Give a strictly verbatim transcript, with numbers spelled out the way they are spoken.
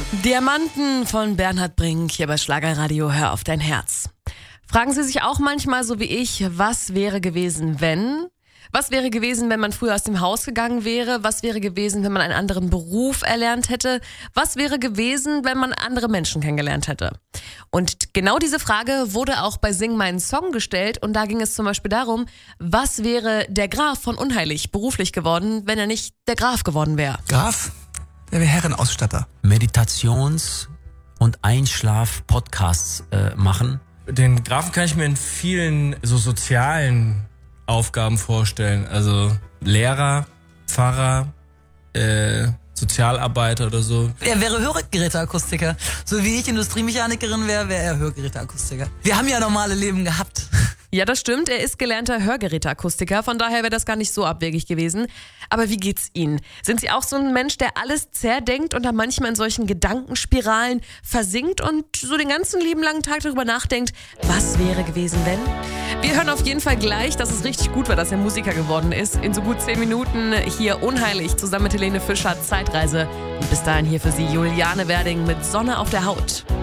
Diamanten von Bernhard Brink hier bei Schlagerradio, hör auf dein Herz. Fragen Sie sich auch manchmal so wie ich, was wäre gewesen, wenn? Was wäre gewesen, wenn man früher aus dem Haus gegangen wäre? Was wäre gewesen, wenn man einen anderen Beruf erlernt hätte? Was wäre gewesen, wenn man andere Menschen kennengelernt hätte? Und genau diese Frage wurde auch bei Sing meinen Song gestellt und da ging es zum Beispiel darum, was wäre der Graf von Unheilig beruflich geworden, wenn er nicht der Graf geworden wäre? Graf? Der wäre Herrenausstatter. Meditations- und Einschlaf-Podcasts äh, machen. Den Grafen kann ich mir in vielen so sozialen Aufgaben vorstellen. Also Lehrer, Pfarrer, äh, Sozialarbeiter oder so. Er wäre Hörgeräteakustiker. So wie ich Industriemechanikerin wäre, wäre er Hörgeräteakustiker. Wir haben ja normale Leben gehabt. Ja, das stimmt. Er ist gelernter Hörgeräteakustiker. Von daher wäre das gar nicht so abwegig gewesen. Aber wie geht's Ihnen? Sind Sie auch so ein Mensch, der alles zerdenkt und dann manchmal in solchen Gedankenspiralen versinkt und so den ganzen lieben langen Tag darüber nachdenkt, was wäre gewesen, wenn? Wir hören auf jeden Fall gleich, dass es richtig gut war, dass er Musiker geworden ist. In so gut zehn Minuten hier Unheilig zusammen mit Helene Fischer, Zeitreise. Und bis dahin hier für Sie Juliane Werding mit Sonne auf der Haut.